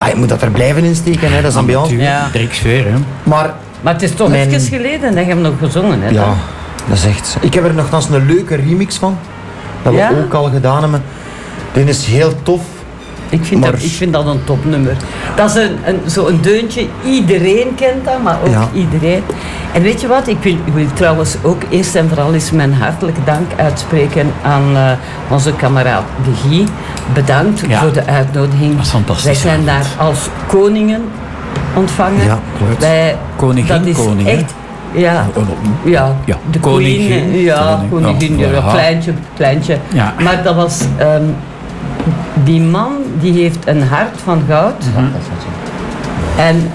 je moet dat er blijven insteken, hè. Dat is ambiance. Ja. Dirk Sfeer, hè. Maar het is toch even geleden dat je hem nog gezongen hebt. ja, hè? dat is echt... Ik heb er nogthans een leuke remix van. Dat we ook al gedaan hebben. Die is heel tof. Ik vind dat een topnummer. Dat is zo'n deuntje. Iedereen kent dat, maar ook iedereen. En weet je wat? Ik wil trouwens ook eerst en vooral eens mijn hartelijke dank uitspreken aan onze kameraad de Guy. Bedankt voor de uitnodiging. Dat is fantastisch. Wij zijn daar als koningen ontvangen. Ja, klopt. Koningin, dat is koning, echt... Ja, de koningin. Koningin, kleintje. Ja. Maar dat was... die man die heeft een hart van goud. En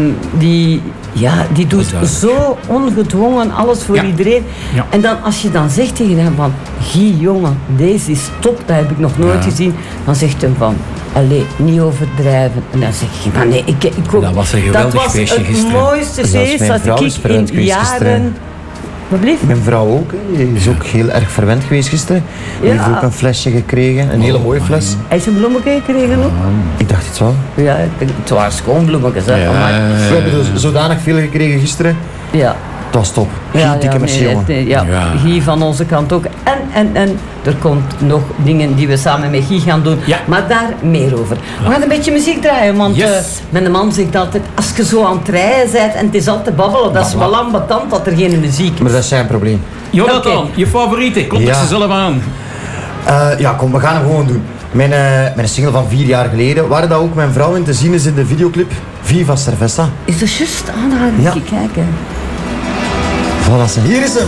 die doet zo ongedwongen alles voor iedereen. Ja. En dan, als je dan zegt tegen hem van... Guy, jongen, deze is top, dat heb ik nog nooit gezien. Dan zegt hij van... Allee, niet overdrijven. En dan zeg je, maar nee, ik ook... Dat was een geweldig feestje gisteren. Dat was het mooiste feest dat ik in jaren... Mijn vrouw ook, die is ook heel erg verwend geweest gisteren. Die heeft ook een flesje gekregen, een hele mooie fles. Hij heeft een bloemetje gekregen ook? Ik dacht het wel. Ja, het waren schoon bloemetjes. We hebben er zodanig veel gekregen gisteren. Ja. Dat was top. Guy, dikke merci, jongen. Guy van onze kant ook. En er komt nog dingen die we samen met Guy gaan doen. Ja. Maar daar meer over. We gaan een beetje muziek draaien, want mijn man zegt altijd, als je zo aan het rijden bent en het is altijd babbelen, dat is wel ambetant dat er geen muziek is. Maar dat is zijn probleem. Jonathan, je favoriete, klopt ze zelf aan? Kom, we gaan hem gewoon doen. Mijn single van 4 jaar geleden, waar dat ook mijn vrouw in te zien is in de videoclip Viva Cerveza. Is dat juist aanhouden? Kijken. Voilà, hier is hem.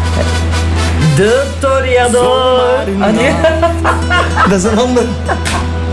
De Toreador. Dat is een ander.